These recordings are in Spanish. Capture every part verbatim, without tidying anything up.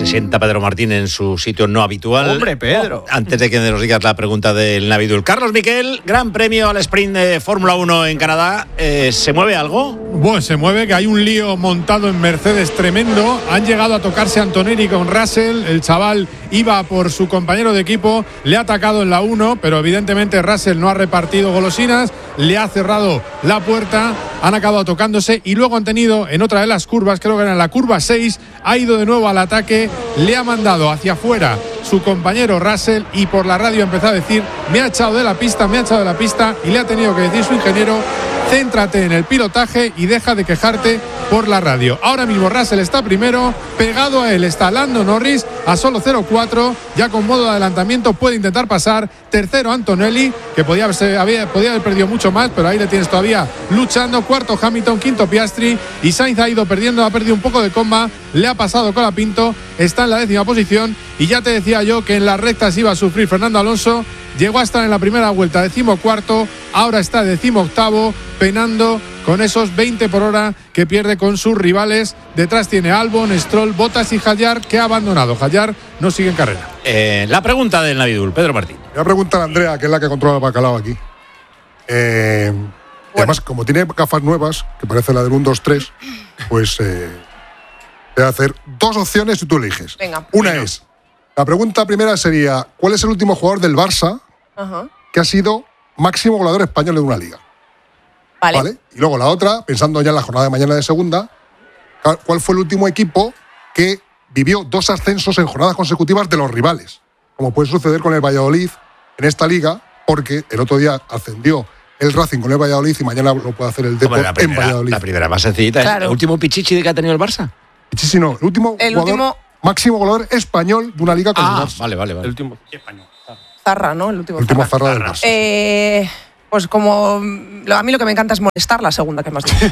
sienta Pedro Martín en su sitio no habitual. ¡Hombre, Pedro! Antes de que nos digas la pregunta del Navidul. Carlos Miquel, gran premio al sprint de Fórmula uno en Canadá. Eh, ¿Se mueve algo? Bueno, se mueve, que hay un lío montado en Mercedes tremendo. Han llegado a tocarse Antonelli con Russell. El chaval iba por su compañero de equipo, le ha atacado en la uno, pero evidentemente Russell no ha repartido golosinas, le ha cerrado la puerta, han acabado tocándose y luego han tenido en otra de las curvas, creo que era en la curva seis, ha ido de nuevo al ataque, le ha mandado hacia afuera su compañero Russell y por la radio ha empezado a decir: me ha echado de la pista, me ha echado de la pista, y le ha tenido que decir su ingeniero: céntrate en el pilotaje y deja de quejarte por la radio. Ahora mismo Russell está primero, pegado a él está Lando Norris a solo cero cuatro, ya con modo de adelantamiento puede intentar pasar. Tercero Antonelli, que podía, haberse, había, podía haber perdido mucho más, pero ahí le tienes todavía luchando. Cuarto Hamilton, quinto Piastri, y Sainz ha ido perdiendo, ha perdido un poco de comba, le ha pasado Colapinto, está en la décima posición, y ya te decía yo que en las rectas iba a sufrir Fernando Alonso. Llegó a estar en la primera vuelta decimocuarto, ahora está decimoctavo, penando con esos veinte por hora que pierde con sus rivales. Detrás tiene Albon, Stroll, Bottas y Hadjar, que ha abandonado. Hadjar no sigue en carrera. Eh, la pregunta del Navidul, Pedro Martín. Voy a preguntar a Andrea, que es la que controla el bacalao aquí. Eh, bueno. Además, como tiene gafas nuevas, que parece la del uno, dos, tres, pues eh, te voy a hacer dos opciones y tú eliges. Venga. Una Venga. es, la pregunta primera sería: ¿cuál es el último jugador del Barça Ajá. que ha sido máximo goleador español de una liga? Vale. ¿Vale? Y luego la otra, pensando ya en la jornada de mañana de segunda, ¿cuál fue el último equipo que vivió dos ascensos en jornadas consecutivas de los rivales? Como puede suceder con el Valladolid en esta liga, porque el otro día ascendió el Racing con el Valladolid y mañana lo puede hacer el Depor en Valladolid. La primera más sencillita Claro. es el último pichichi que ha tenido el Barça. Pichichi no, el último El jugador, último- máximo goleador español de una liga con Ah, el Barça. vale, vale, vale. El último. Zarra, ¿no? El último, El último Zarra. Zarra del Barça. Eh, pues como lo- a mí lo que me encanta es molestar, la segunda que hemos dicho.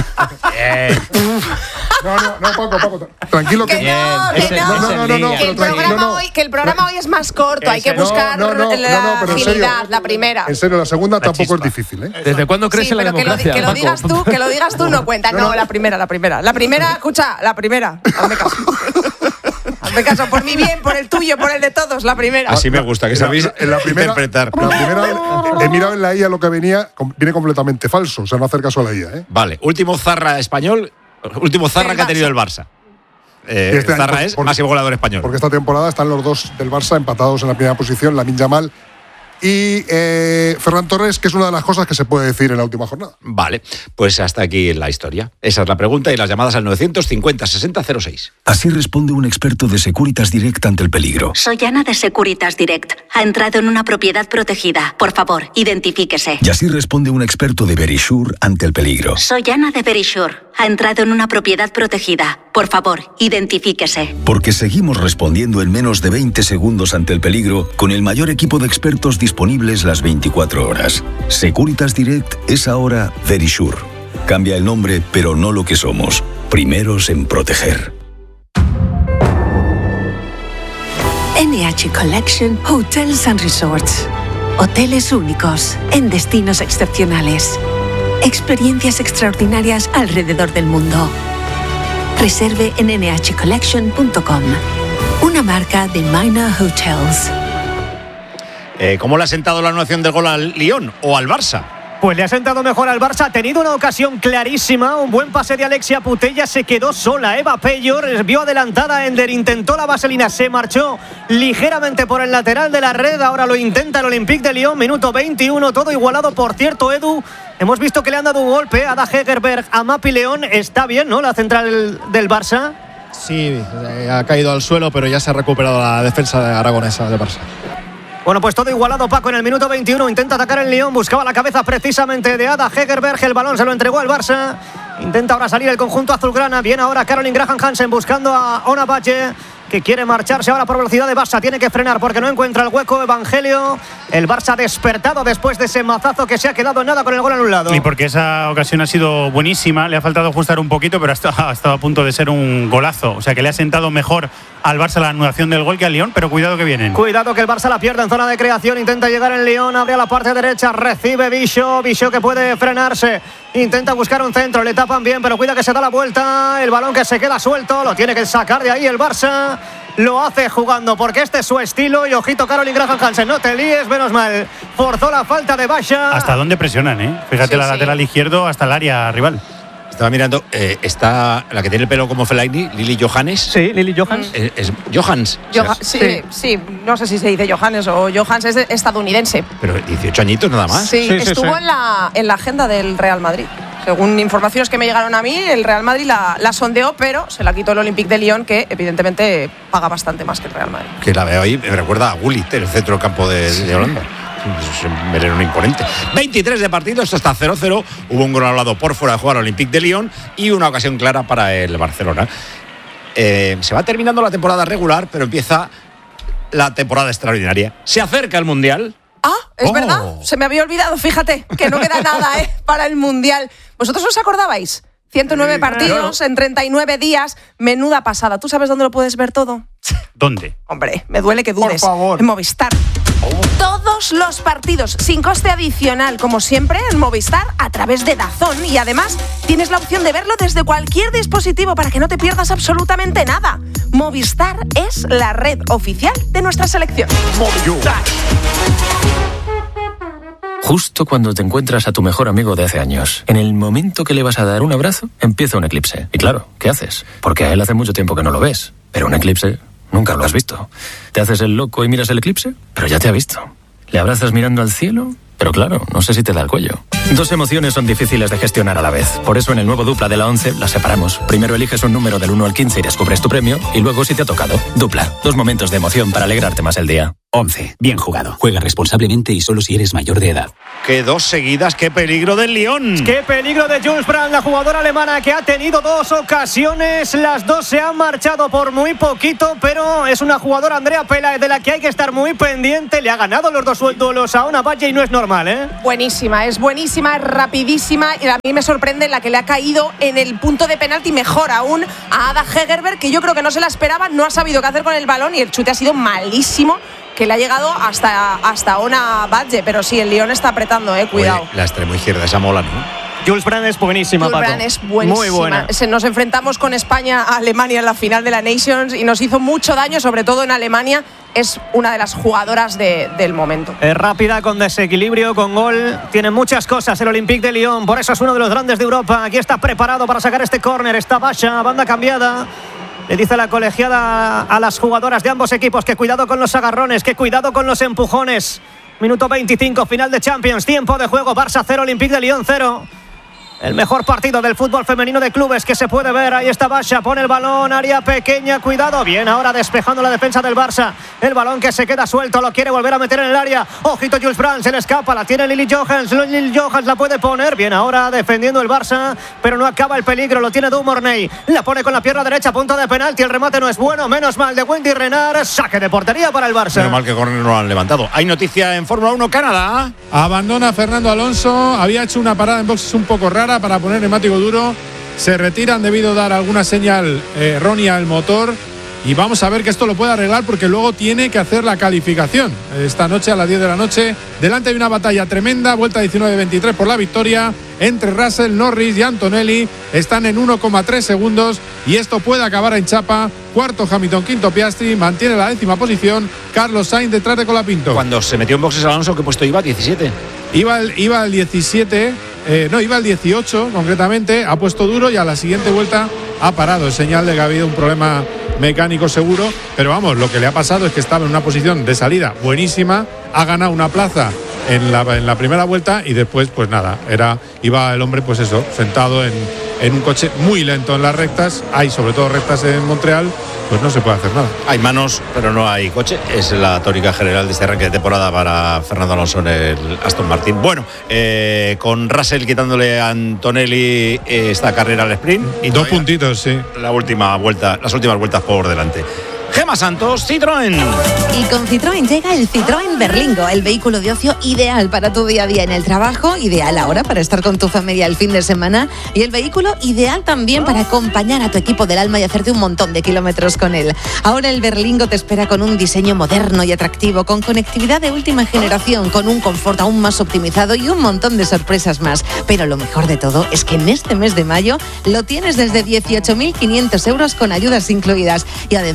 No, no, no, Paco, Paco, tranquilo que, Que no, que ese- no. no, no, no, no, Que pero el tranquilo, programa no. hoy, que el programa hoy es más corto, hay que Ese- buscar no, no, no, la no, no, pero en serio. agilidad, la primera. En serio, la segunda tampoco chispa. es difícil, ¿eh? ¿Desde cuándo crees Sí, en la pero que lo, democracia, que lo Paco? digas tú, que lo digas tú no cuenta. No, la primera, la primera. La primera, escucha, la primera. Hazme caso. Hazme caso, por mi bien, por el tuyo, por el de todos, la primera. Así me gusta, que En la- sabéis en la primera, interpretar. en la primera, he mirado en la I A lo que venía, com- viene completamente falso, o sea, no hacer caso a la I A, ¿eh? Vale, último Zarra español, último Zarra Del que ha tenido Barça. el Barça. Eh, Y este año, Zarra por- es por- máximo goleador español. Porque esta temporada están los dos del Barça empatados en la primera posición, Lamine Yamal y eh, Ferran Torres, que es una de las cosas que se puede decir en la última jornada. Vale, pues hasta aquí la historia. Esa es la pregunta y las llamadas al novecientos cincuenta sesenta cero seis. Así responde un experto de Securitas Direct ante el peligro. Soy Ana de Securitas Direct. Ha entrado en una propiedad protegida. Por favor, identifíquese. Y así responde un experto de Verisure ante el peligro. Soy Ana de Verisure. Ha entrado en una propiedad protegida. Por favor, identifíquese. Porque seguimos respondiendo en menos de veinte segundos ante el peligro con el mayor equipo de expertos disponibles las veinticuatro horas. Securitas Direct es ahora Verisure. Cambia el nombre, pero no lo que somos. Primeros en proteger. N H Collection Hotels and Resorts. Hoteles únicos en destinos excepcionales. Experiencias extraordinarias alrededor del mundo. Reserve en ene hache collection punto com. Una marca de Minor Hotels. Eh, ¿Cómo le ha sentado la anulación del gol al Lyon o al Barça? Pues le ha sentado mejor al Barça. Ha tenido una ocasión clarísima. Un buen pase de Alexia Putellas. Se quedó sola. Eva Peyor vio adelantada a Ender. Intentó la vaselina. Se marchó ligeramente por el lateral de la red. Ahora lo intenta el Olympique de Lyon. Minuto veintiuno. Todo igualado, por cierto, Edu. Hemos visto que le han dado un golpe a Ada Hegerberg, a Mapi León. Está bien, ¿no? La central del Barça. Sí, eh, ha caído al suelo, pero ya se ha recuperado la defensa de aragonesa de Barça. Bueno, pues todo igualado, Paco, en el minuto veintiuno. Intenta atacar el Lyon, buscaba la cabeza precisamente de Ada Hegerberg. El balón se lo entregó al Barça. Intenta ahora salir el conjunto azulgrana. Viene ahora Caroline Graham Hansen buscando a Ona Bache, que quiere marcharse ahora por velocidad de Barça. Tiene que frenar porque no encuentra el hueco. Evangelio. El Barça despertado después de ese mazazo que se ha quedado en nada con el gol anulado. Y porque esa ocasión ha sido buenísima. Le ha faltado ajustar un poquito, pero ha estado, ha estado a punto de ser un golazo. O sea que le ha sentado mejor al Barça la anulación del gol que al Lyon, pero cuidado que vienen. Cuidado que el Barça la pierde en zona de creación. Intenta llegar el Lyon, abre a la parte derecha, recibe Bicho, Bicho que puede frenarse. Intenta buscar un centro, le tapan bien, pero cuida que se da la vuelta. El balón que se queda suelto, lo tiene que sacar de ahí el Barça. lo hace jugando, porque este es su estilo. Y ojito, Caroline Graham Hansen, no te líes, menos mal. Forzó la falta de Basha. ¿Hasta dónde presionan, eh? Fíjate, sí, la sí. lateral izquierdo hasta el área rival. Estaba mirando, eh, está la que tiene el pelo como Fellaini, Lily Johannes. Sí, Lily Johannes. Eh, es Johans. Joha- sí, sí, sí, no sé si se dice Johannes o Johans, es estadounidense. Pero dieciocho añitos nada más. Sí, sí estuvo sí, sí. En, la, en la agenda del Real Madrid. Según informaciones que me llegaron a mí, el Real Madrid la, la sondeó, pero se la quitó el Olympique de Lyon, que evidentemente paga bastante más que el Real Madrid. Que la veo ahí, me recuerda a Gullit, el centro campo de, de Holanda. Es un meleno imponente. veintitrés de partido, esto está cero cero. Hubo un gol hablado por fuera de jugar al Olympique de Lyon y una ocasión clara para el Barcelona. Eh, se va terminando la temporada regular, pero empieza la temporada extraordinaria. Se acerca el Mundial. Ah, es oh. verdad, se me había olvidado, fíjate, que no queda nada ¿eh? para el Mundial. ¿Vosotros os acordabais? ciento nueve sí, partidos claro. en treinta y nueve días, menuda pasada. ¿Tú sabes dónde lo puedes ver todo? ¿Dónde? Hombre, me duele que dudes. Por favor. En Movistar. Oh. Todos los partidos, sin coste adicional, como siempre, en Movistar, a través de DAZN. Y además, tienes la opción de verlo desde cualquier dispositivo para que no te pierdas absolutamente nada. Movistar es la red oficial de nuestra selección. Movistar. Justo cuando te encuentras a tu mejor amigo de hace años, en el momento que le vas a dar un abrazo, empieza un eclipse. Y claro, ¿qué haces? Porque a él hace mucho tiempo que no lo ves. Pero un eclipse nunca lo has visto. ¿Te haces el loco y miras el eclipse? Pero ya te ha visto. ¿Le abrazas mirando al cielo? Pero claro, no sé si te da el cuello. Dos emociones son difíciles de gestionar a la vez. Por eso en el nuevo Dupla de la once las separamos. Primero eliges un número del uno al quince y descubres tu premio. Y luego si te ha tocado. Dupla. Dos momentos de emoción para alegrarte más el día. once. Bien jugado. Juega responsablemente y solo si eres mayor de edad. Que dos seguidas, qué peligro del Lyon. Qué peligro de Jules Brandt, la jugadora alemana que ha tenido dos ocasiones. Las dos se han marchado por muy poquito, pero es una jugadora, Andrea Pela, de la que hay que estar muy pendiente. Le ha ganado los dos duelos a Ona Valle y no es normal, ¿eh? Buenísima, es buenísima, es rapidísima. Y a mí me sorprende la que le ha caído en el punto de penalti, mejor aún, a Ada Hegerberg, que yo creo que no se la esperaba, no ha sabido qué hacer con el balón y el chute ha sido malísimo, que le ha llegado hasta, hasta Ona Valle. Pero sí, el Lyon está apretando, eh, cuidado. Oye, la extremo izquierda, esa mola, ¿no? Jules Brandt es buenísima, Jules Paco. Brandt es buenísima. Muy buena. Nos enfrentamos con España a Alemania en la final de la Nations y nos hizo mucho daño, sobre todo en Alemania. Es una de las jugadoras de, del momento. Es rápida, con desequilibrio, con gol. Tiene muchas cosas el Olympique de Lyon. Por eso es uno de los grandes de Europa. Aquí está preparado para sacar este córner. Está Basha, banda cambiada. Le dice la colegiada a las jugadoras de ambos equipos que cuidado con los agarrones, que cuidado con los empujones. Minuto veinticinco, final de Champions. Tiempo de juego, Barça cero, Olympique de Lyon cero. El mejor partido del fútbol femenino de clubes que se puede ver. Ahí está Basha, pone el balón, área pequeña, cuidado. Bien, ahora despejando la defensa del Barça. El balón que se queda suelto, lo quiere volver a meter en el área. Ojito, Jules Brandt, se le escapa, la tiene Lily Johans. Lily Johans la puede poner. Bien, ahora defendiendo el Barça, pero no acaba el peligro, lo tiene Dumornay. La pone con la pierna derecha, punto de penalti. El remate no es bueno, menos mal de Wendy Renard. Saque de portería para el Barça. Menos mal que córner no lo han levantado. Hay noticia en Fórmula uno Canadá. Abandona Fernando Alonso. Había hecho una parada en boxes un poco rara para poner neumático duro, se retiran debido a dar alguna señal errónea al motor y vamos a ver que esto lo puede arreglar porque luego tiene que hacer la calificación esta noche a las diez de la noche. Delante hay una batalla tremenda, vuelta diecinueve veintitrés por la victoria entre Russell, Norris y Antonelli. Están en uno coma tres segundos y esto puede acabar en chapa. Cuarto Hamilton, quinto Piastri, mantiene la décima posición Carlos Sainz detrás de Colapinto. Cuando se metió en boxes Alonso, ¿qué puesto iba? diecisiete. Iba el, iba el diecisiete, eh, no, iba el dieciocho concretamente, ha puesto duro y a la siguiente vuelta ha parado. Es señal de que ha habido un problema mecánico seguro, pero vamos, lo que le ha pasado es que estaba en una posición de salida buenísima, ha ganado una plaza en la, en la primera vuelta y después pues nada, era iba el hombre pues eso, sentado en, en un coche muy lento en las rectas, hay sobre todo rectas en Montreal, pues no se puede hacer nada. Hay manos, pero no hay coche. Es la tónica general de este arranque de temporada para Fernando Alonso en el Aston Martin. Bueno, eh, con Russell quitándole a Antonelli eh, esta carrera al sprint. Y dos puntitos, sí. La última vuelta, las últimas vueltas por delante. Gema Santos, Citroën. Y con Citroën llega el Citroën Berlingo, el vehículo de ocio ideal para tu día a día en el trabajo, ideal ahora para estar con tu familia el fin de semana y el vehículo ideal también para acompañar a tu equipo del alma y hacerte un montón de kilómetros con él. Ahora el Berlingo te espera con un diseño moderno y atractivo, con conectividad de última generación, con un confort aún más optimizado y un montón de sorpresas más. Pero lo mejor de todo es que en este mes de mayo lo tienes desde dieciocho mil quinientos euros con ayudas incluidas y además te viene el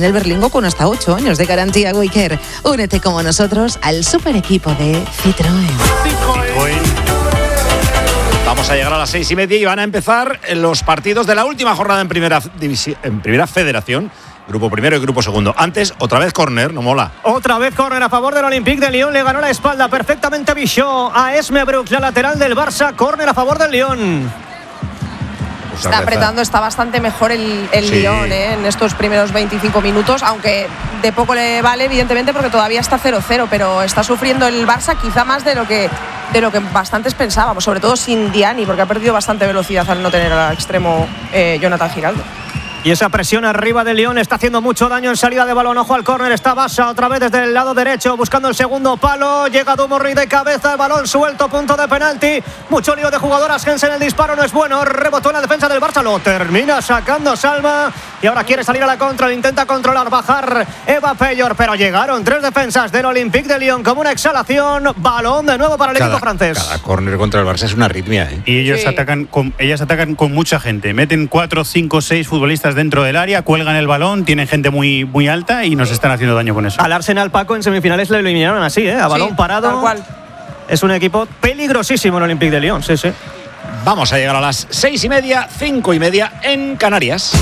el Berlingo con hasta ocho años de garantía Waycare. Únete como nosotros al super equipo de Citroën. Citroën. Vamos a llegar a las seis y media y van a empezar los partidos de la última jornada en primera división, en primera federación. Grupo primero y grupo segundo. Antes, otra vez córner, no mola. Otra vez córner a favor del Olympique de Lyon. Le ganó la espalda perfectamente Bichot a Esme Bruch, la lateral del Barça. Córner a favor del Lyon. Está apretando, está bastante mejor el, el Sí. Lyon ¿eh? en estos primeros veinticinco minutos, aunque de poco le vale, evidentemente, porque todavía está cero cero, pero está sufriendo el Barça quizá más de lo que de lo que bastantes pensábamos, sobre todo sin Diani, porque ha perdido bastante velocidad al no tener al extremo eh, Jonathan Giraldo. Y esa presión arriba de Lyon está haciendo mucho daño en salida de balón. Ojo al córner, está Basa otra vez desde el lado derecho buscando el segundo palo. Llega Dumorri de cabeza, el balón suelto, punto de penalti. Mucho lío de jugadoras. Jensen, el disparo no es bueno. Rebotó en la defensa del Barça, lo termina sacando Salma. Y ahora quiere salir a la contra, lo intenta controlar, bajar Eva Peyor. Pero llegaron tres defensas del Olympique de Lyon como una exhalación. Balón de nuevo para el Cada, equipo francés. cada córner contra el Barça es una arritmia, ¿eh? Y ellos Sí. atacan con, ellas atacan con mucha gente. Meten cuatro, cinco, seis futbolistas dentro del área, cuelgan el balón, tienen gente muy, muy alta y nos están haciendo daño con eso. Al Arsenal, Paco, en semifinales le eliminaron así, ¿eh? A balón Sí, parado. tal cual. Es un equipo peligrosísimo el Olympique de Lyon, sí, sí. Vamos a llegar a las seis y media, cinco y media en Canarias.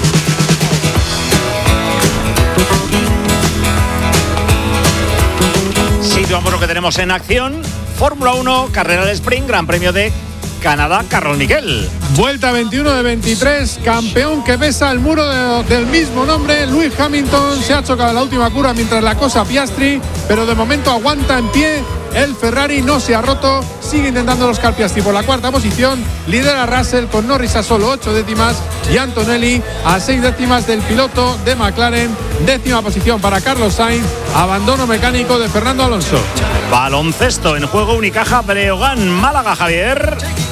Situamos lo que tenemos en acción. Fórmula uno, carrera del sprint, Gran Premio de Canadá, Carlos Miquel. Vuelta veintiuno de veintitrés, campeón que pesa el muro de- del mismo nombre. Lewis Hamilton se ha chocado en la última curva mientras la cosa Piastri, pero de momento aguanta en pie. El Ferrari no se ha roto, sigue intentando los Piastri por la cuarta posición. Lidera Russell con Norris a solo ocho décimas y Antonelli a seis décimas del piloto de McLaren. Décima posición para Carlos Sainz, abandono mecánico de Fernando Alonso. Baloncesto en juego, Unicaja Breogán, Málaga, Javier.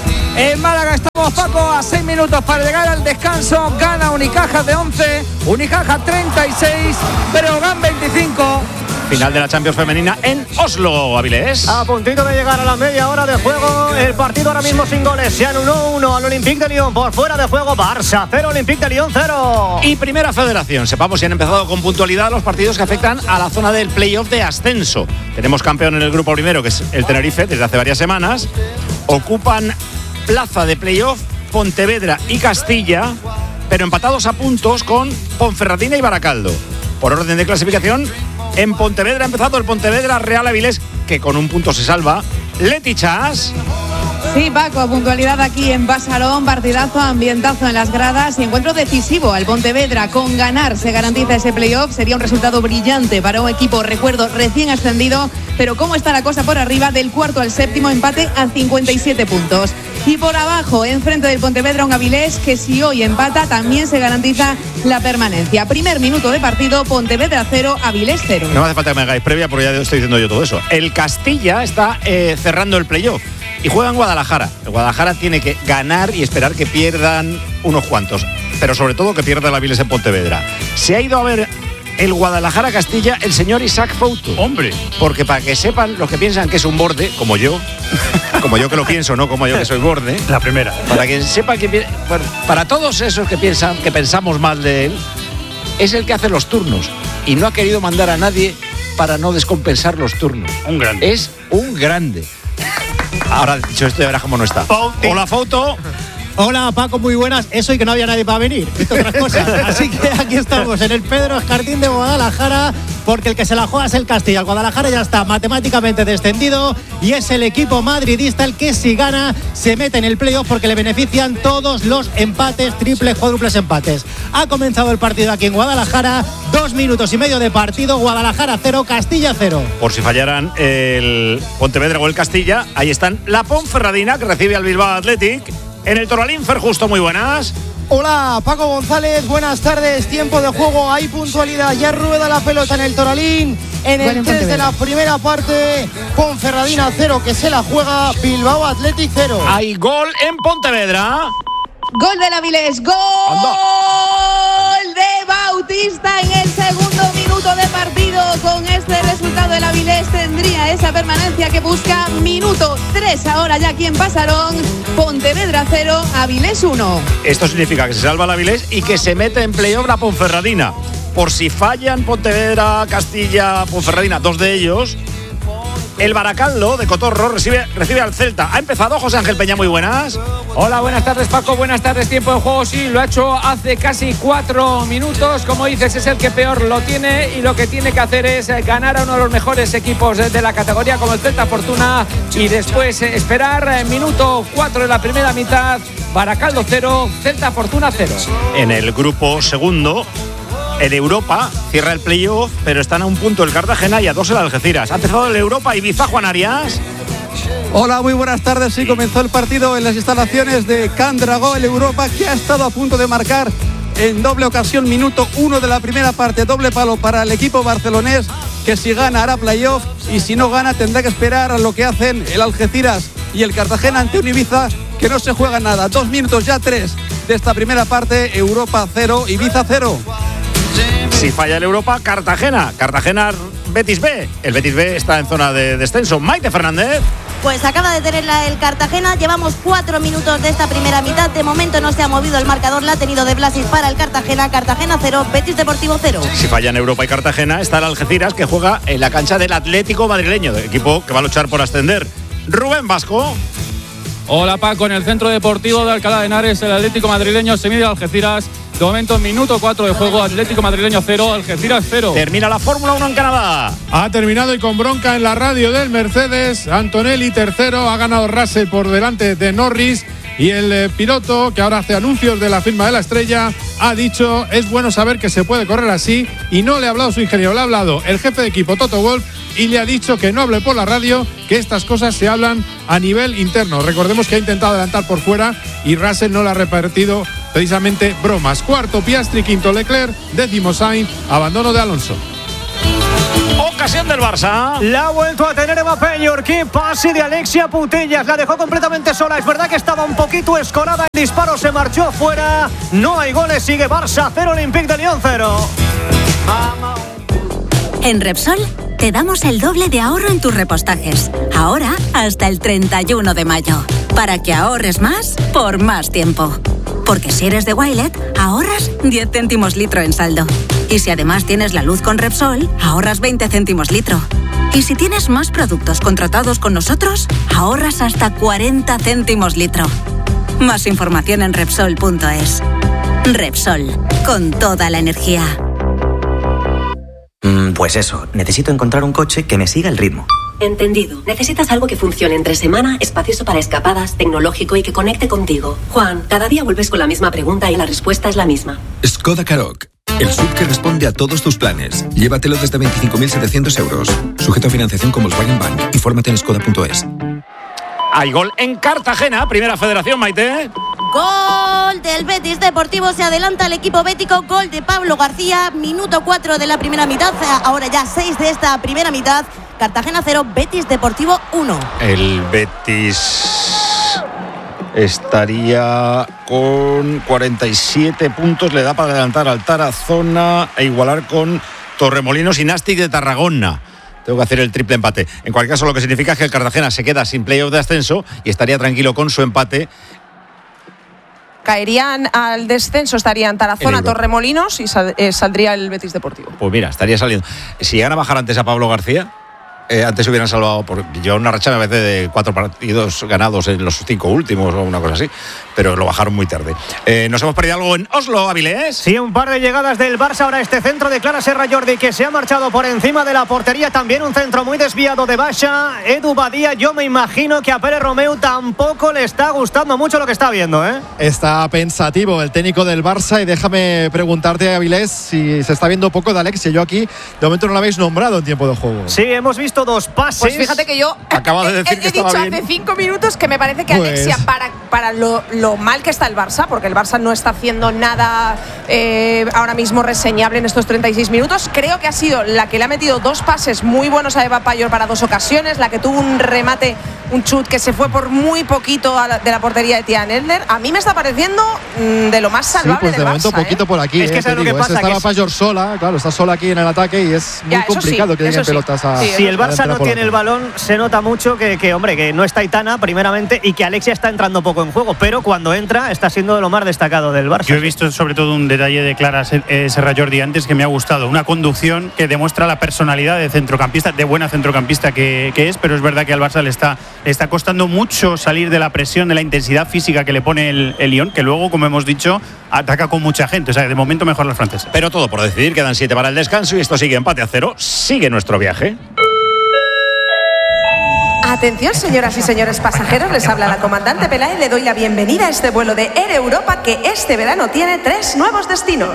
En Málaga estamos, Paco, a seis minutos para llegar al descanso. Gana Unicaja de once, Unicaja treinta y seis, Breogán veinticinco. Final de la Champions femenina en Oslo, Avilés. A puntito de llegar a la media hora de juego. El partido ahora mismo sin goles. Se anuló uno al Olympique de Lyon por fuera de juego. Barça cero, Olympique de Lyon cero. Y primera federación. Sepamos si han empezado con puntualidad los partidos que afectan a la zona del playoff de ascenso. Tenemos campeón en el grupo primero, que es el Tenerife, desde hace varias semanas. Ocupan plaza de playoff Pontevedra y Castilla, pero empatados a puntos con Ponferradina y Baracaldo. Por orden de clasificación, en Pontevedra ha empezado el Pontevedra Real Avilés, que con un punto se salva. Leti Chas. Sí, Paco, puntualidad aquí en Basarón, partidazo, ambientazo en las gradas y encuentro decisivo al Pontevedra. Con ganar se garantiza ese playoff, sería un resultado brillante para un equipo, recuerdo, recién ascendido, pero cómo está la cosa por arriba, del cuarto al séptimo, empate a cincuenta y siete puntos. Y por abajo, enfrente del Pontevedra, un Avilés que si hoy empata también se garantiza la permanencia. Primer minuto de partido, Pontevedra cero, Avilés cero. No me hace falta que me hagáis previa porque ya estoy diciendo yo todo eso. El Castilla está eh, cerrando el playoff y juega en Guadalajara. El Guadalajara tiene que ganar y esperar que pierdan unos cuantos, pero sobre todo que pierda el Avilés en Pontevedra. Se ha ido a ver el Guadalajara-Castilla el señor Isaac Fouto. Hombre. Porque para que sepan los que piensan que es un borde, como yo, como yo que lo pienso, no como yo que soy borde. La primera. Para que sepan que pi- para, para todos esos que piensan que pensamos mal de él, es el que hace los turnos y no ha querido mandar a nadie para no descompensar los turnos. Un grande. Es un grande. Ahora dicho esto, ya verás cómo no está. Hola, Fouto. Hola Paco, muy buenas. Eso y que no había nadie para venir, esto otras cosas. Así que aquí estamos en el Pedro Escartín de Guadalajara, porque el que se la juega es el Castilla. El Guadalajara ya está matemáticamente descendido y es el equipo madridista el que si gana se mete en el playoff porque le benefician todos los empates, triples, cuádruples empates. Ha comenzado el partido aquí en Guadalajara, dos minutos y medio de partido, Guadalajara cero, Castilla cero. Por si fallaran el Pontevedra o el Castilla, ahí están la Ponferradina, que recibe al Bilbao Athletic. En el Toralín, Fer Justo, muy buenas. Hola, Paco González, buenas tardes. Tiempo de juego, hay puntualidad. Ya rueda la pelota en el Toralín. En el tres de la primera parte, Ponferradina cero, que se la juega, Bilbao Athletic cero. Hay gol en Pontevedra. Gol del Avilés, gol de Bautista en el segundo minuto de partido. Con este resultado el Avilés tendría esa permanencia que busca. Minuto tres ahora ya aquí en Pasarón. Pontevedra cero, Avilés uno. Esto significa que se salva el Avilés y que se mete en playoff la Ponferradina. por si fallan Pontevedra, Castilla, Ponferradina, dos de ellos. El Baracaldo de Cotorro recibe, recibe al Celta. Ha empezado José Ángel Peña, muy buenas. Hola, buenas tardes Paco, buenas tardes, tiempo de juego, sí, lo ha hecho hace casi cuatro minutos, como dices es el que peor lo tiene y lo que tiene que hacer es ganar a uno de los mejores equipos de la categoría como el Celta Fortuna y después esperar, minuto cuatro de la primera mitad, Baracaldo cero, Celta Fortuna cero. En el grupo segundo, el Europa cierra el playoff, pero están a un punto el Cartagena y a dos el Algeciras. Ha empezado el Europa Ibiza, Juan Arias. Hola, muy buenas tardes. Sí, comenzó el partido en las instalaciones de Can Dragó, el Europa, que ha estado a punto de marcar en doble ocasión, minuto uno de la primera parte, doble palo para el equipo barcelonés, que si gana hará playoff y si no gana tendrá que esperar a lo que hacen el Algeciras y el Cartagena ante un Ibiza que no se juega nada. Dos minutos ya, tres de esta primera parte, Europa cero, Ibiza cero. Si falla el Europa, Cartagena. Cartagena, Betis B. El Betis B está en zona de descenso. Maite Fernández. Pues acaba de tenerla el Cartagena. Llevamos cuatro minutos de esta primera mitad. De momento no se ha movido el marcador. La ha tenido de Blasis para el Cartagena. Cartagena cero, Betis Deportivo cero. Si fallan Europa y Cartagena, está el Algeciras, que juega en la cancha del Atlético madrileño, del equipo que va a luchar por ascender. Rubén Vasco. Hola Paco, en el Centro Deportivo de Alcalá de Henares, el Atlético madrileño se mide al Algeciras. De momento, minuto cuatro de juego, Atlético madrileño cero, Algeciras cero. Termina la Fórmula uno en Canadá. Ha terminado y con bronca en la radio del Mercedes. Antonelli tercero, ha ganado Russell por delante de Norris. Y el eh, piloto, que ahora hace anuncios de la firma de la estrella, ha dicho: es bueno saber que se puede correr así. Y no le ha hablado su ingeniero, le ha hablado el jefe de equipo, Toto Wolff, y le ha dicho que no hable por la radio, que estas cosas se hablan a nivel interno. Recordemos que ha intentado adelantar por fuera y Russell no le ha repartido precisamente bromas. Cuarto Piastri, quinto Leclerc, décimo Sainz, abandono de Alonso. Ocasión del Barça. La ha vuelto a tener Eva Peñor. Qué pase de Alexia Putellas. La dejó completamente sola. Es verdad que estaba un poquito escorada. El disparo se marchó afuera. No hay goles. Sigue Barça cero, Olympique de Lyon cero. En Repsol te damos el doble de ahorro en tus repostajes. Ahora hasta el treinta y uno de mayo. Para que ahorres más por más tiempo. Porque si eres de Wilet, ahorras diez céntimos litro en saldo. Y si además tienes la luz con Repsol, ahorras veinte céntimos litro. Y si tienes más productos contratados con nosotros, ahorras hasta cuarenta céntimos litro. Más información en Repsol punto es. Repsol, con toda la energía. Mm, pues eso, necesito encontrar un coche que me siga el ritmo. Entendido. Necesitas algo que funcione entre semana, espacioso para escapadas, tecnológico y que conecte contigo. Juan, cada día vuelves con la misma pregunta y la respuesta es la misma. Skoda Karoq. El S U V que responde a todos tus planes. Llévatelo desde veinticinco mil setecientos euros. Sujeto a financiación con Volkswagen Bank. Infórmate en skoda punto es. Hay gol en Cartagena, Primera Federación, Maite. Gol del Betis Deportivo, se adelanta el equipo bético, gol de Pablo García, minuto cuatro de la primera mitad, ahora ya seis de esta primera mitad. Cartagena cero, Betis Deportivo uno. El Betis estaría con cuarenta y siete puntos, le da para adelantar al Tarazona e igualar con Torremolinos y Nastic de Tarragona. Tengo que hacer el triple empate. En cualquier caso, lo que significa es que el Cartagena se queda sin playoff de ascenso y estaría tranquilo con su empate. Caerían al descenso, estarían Tarazona, Torremolinos y sal, eh, saldría el Betis Deportivo. Pues mira, estaría saliendo. Si llegan a bajar antes a Pablo García, eh, antes se hubieran salvado, por yo una racha me parece de cuatro partidos ganados en los cinco últimos o una cosa así, pero lo bajaron muy tarde. Eh, ¿Nos hemos perdido algo en Oslo, Avilés? Sí, un par de llegadas del Barça. Ahora este centro de Clara Serra Jordi, que se ha marchado por encima de la portería. También un centro muy desviado de Basha. Edu Badía, yo me imagino que a Pérez Romeu tampoco le está gustando mucho lo que está viendo, ¿eh? Está pensativo el técnico del Barça y déjame preguntarte, Avilés, si se está viendo poco de Alexia. Yo aquí, de momento, no lo habéis nombrado en tiempo de juego. Sí, hemos visto dos pases. Pues fíjate que yo acabo de decir he, que he dicho bien. hace cinco minutos que me parece que pues... Alexia, para, para lo, lo mal que está el Barça, porque el Barça no está haciendo nada eh, ahora mismo reseñable en estos treinta y seis minutos, creo que ha sido la que le ha metido dos pases muy buenos a Eva Payor para dos ocasiones, la que tuvo un remate, un chut que se fue por muy poquito a la, de la portería de Tian Elner. A mí me está pareciendo mmm, de lo más salvable sí, pues de del momento Barça, poquito ¿eh? por aquí. Es que eh, es lo que digo, pasa. Estaba Que Payor sola, claro, está sola aquí en el ataque y es muy ya, complicado sí, que lleguen sí. pelotas a, si el a Barça no tiene el balón, se nota mucho que, que, hombre, que no está Aitana, primeramente, y que Alexia está entrando poco en juego, pero cuando entra está siendo lo más destacado del Barça. Yo he visto sobre todo un detalle de Clara Serra-Jordi antes que me ha gustado. Una conducción que demuestra la personalidad de centrocampista, de buena centrocampista que, que es, pero es verdad que al Barça le está, le está costando mucho salir de la presión, de la intensidad física que le pone el, el Lyon, que luego, como hemos dicho, ataca con mucha gente. O sea, de momento mejor los franceses. Pero todo por decidir, quedan siete para el descanso y esto sigue empate a cero. Sigue nuestro viaje. Atención, señoras y señores pasajeros, les habla la comandante Peláez. Le doy la bienvenida a este vuelo de Air Europa que este verano tiene tres nuevos destinos.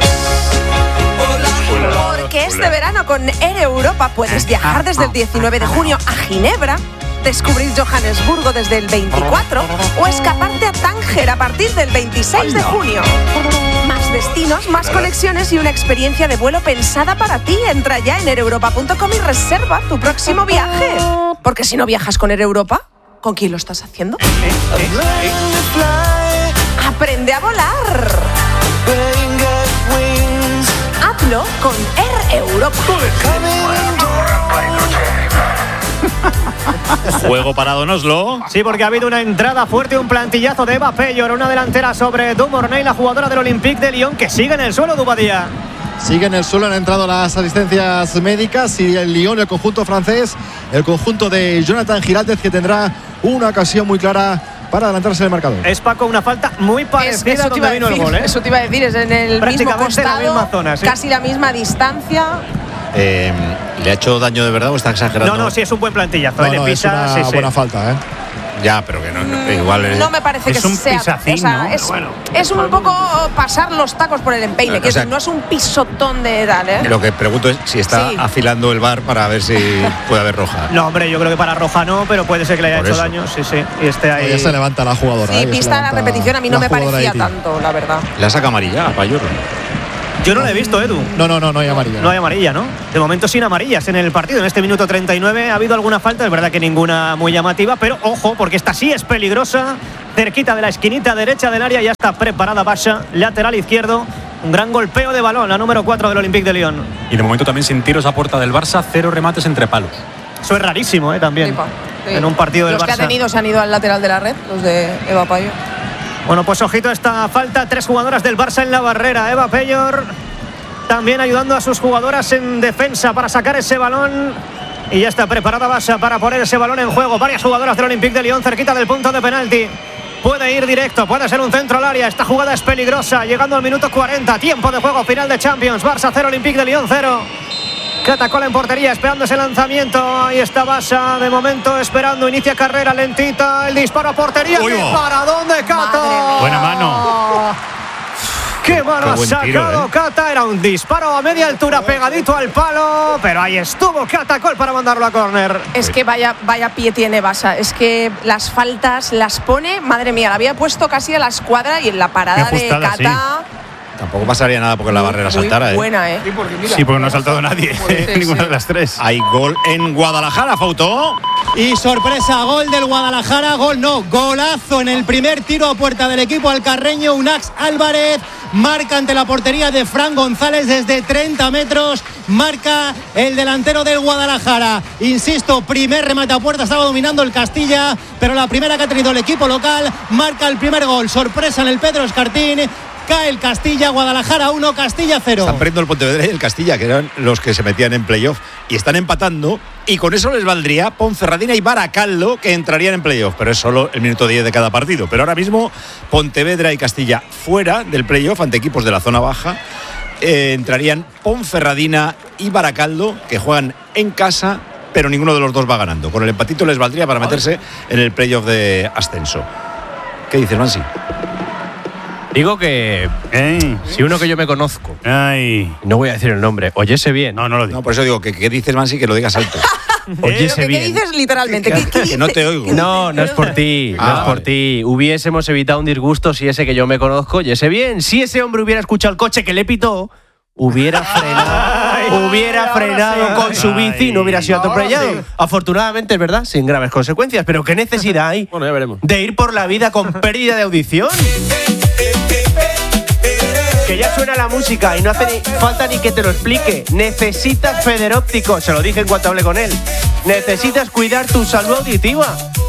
Porque este verano con Air Europa puedes viajar desde el diecinueve de junio a Ginebra, descubrir Johannesburgo desde el veinticuatro o escaparte a Tánger a partir del veintiséis de junio. Más destinos, más conexiones y una experiencia de vuelo pensada para ti. Entra ya en air europa punto com y reserva tu próximo viaje. Porque si no viajas con Air Europa, ¿con quién lo estás haciendo? Aprende a volar. Hazlo con Air Europa. Juego parado en Oslo. Sí, porque ha habido una entrada fuerte, un plantillazo de Eva Peyor, una delantera sobre Dumornay, la jugadora del Olympique de Lyon, que sigue en el suelo, Dubadía. Sigue en el suelo, han entrado las asistencias médicas y el Lyon, el conjunto francés, el conjunto de Jonathan Giraldez, que tendrá una ocasión muy clara para adelantarse en el marcador. Es, Paco, una falta muy parecida es, eso a donde vino decir, el gol, ¿eh? Eso te iba a decir, es en el mismo costado, la misma zona, ¿sí? Casi la misma distancia. Eh, ¿Le ha hecho daño de verdad o está exagerando? No, no, sí, es un buen plantillazo. No, no, no, pisa, es una sí, sí. buena falta, ¿eh? Ya, pero que no, no igual es, no me parece es que un sea pisacín, o sea, ¿no? es, Bueno. es un poco pasar los tacos por el empeine, Claro, que o sea, no es un pisotón de edad, ¿eh? Lo que pregunto es si está Sí. afilando el V A R para ver si puede haber roja. No, hombre, yo creo que para roja no, pero puede ser que le haya Por hecho eso. daño, sí, sí. Y esté ahí. Ya se levanta la jugadora. Sí, ¿eh? Ya se vista la levanta repetición, a mí no la me jugadora parecía Haití. tanto, la verdad. La saca amarilla a Payor. Yo no la he visto, Edu. No, no, no, no hay amarilla. No hay amarilla, ¿no? De momento sin amarillas en el partido. En este minuto treinta y nueve ha habido alguna falta, es verdad que ninguna muy llamativa, pero ojo, porque esta sí es peligrosa. Cerquita de la esquinita derecha del área, ya está preparada Basha, lateral izquierdo. Un gran golpeo de balón, la número cuatro del Olympique de Lyon. Y de momento también sin tiros a puerta del Barça, cero remates entre palos. Eso es rarísimo, ¿eh? También. Flipa, sí. En un partido del Los Barça. que ha tenido se han ido al lateral de la red, los de Eva Peyor. Bueno, pues ojito a esta falta. Tres jugadoras del Barça en la barrera. Eva Peyor también ayudando a sus jugadoras en defensa para sacar ese balón. Y ya está preparada Basha para poner ese balón en juego. Varias jugadoras del Olympique de Lyon cerquita del punto de penalti. Puede ir directo, puede ser un centro al área. Esta jugada es peligrosa. Llegando al minuto cuarenta. Tiempo de juego final de Champions. Barça cero, Olympique de Lyon cero. Catacola en portería, esperando ese lanzamiento. Ahí está Basha, de momento esperando. Inicia carrera lentita. El disparo a portería. Uy, ¿Qué oh. ¿Para dónde, Cata? Buena mano. ¡Qué mano Qué ha buen sacado tiro, ¿eh? Cata! Era un disparo a media altura, pegadito al palo. Pero ahí estuvo Catacol para mandarlo a córner. Es que vaya, vaya pie tiene Basha. Es que las faltas las pone, madre mía, la había puesto casi a la escuadra y en la parada Qué de ajustada, Cata. Tampoco pasaría nada porque la barrera Muy saltara, ¿eh? buena, ¿eh? Sí, porque no ha saltado nadie. Ninguna de las tres. Hay gol en Guadalajara, Fauto. Y sorpresa, gol del Guadalajara, gol no, golazo en el primer tiro a puerta del equipo alcarreño. Unax Álvarez marca ante la portería de Fran González desde treinta metros, marca el delantero del Guadalajara. Insisto, primer remate a puerta, estaba dominando el Castilla, pero la primera que ha tenido el equipo local, marca el primer gol. Sorpresa en el Pedro Escartín. Cae el Castilla, Guadalajara uno, Castilla cero. Están perdiendo el Pontevedra y el Castilla, que eran los que se metían en playoff. Y están empatando. Y con eso les valdría Ponferradina y Baracaldo, que entrarían en playoff. Pero es solo el minuto diez de cada partido. Pero ahora mismo Pontevedra y Castilla fuera del playoff ante equipos de la zona baja. Eh, entrarían Ponferradina y Baracaldo, que juegan en casa, pero ninguno de los dos va ganando. Con el empatito les valdría para meterse en el playoff de ascenso. ¿Qué dices, Mansi? Digo que Ey. si uno que yo me conozco, Ay. no voy a decir el nombre, oyese bien. No, no lo digo. No, por eso digo que ¿qué dices, Mansi? Que lo digas alto. Oyese ¿Qué bien. dices literalmente? ¿Qué, qué Que no te oigo. No, no es por ti, no Ah, es por vale. ti. Hubiésemos evitado un disgusto si ese que yo me conozco oyese bien. Si ese hombre hubiera escuchado el coche que le pitó, hubiera frenado, hubiera ahora frenado sí. con su bici y no hubiera sido Ahora atropellado. sí. Afortunadamente, es verdad, sin graves consecuencias. Pero ¿qué necesidad hay Bueno, ya veremos. de ir por la vida con pérdida de audición? Que ya suena la música y no hace ni falta ni que te lo explique. Necesitas Federóptico, se lo dije en cuanto hablé con él. necesitas cuidar tu salud auditiva.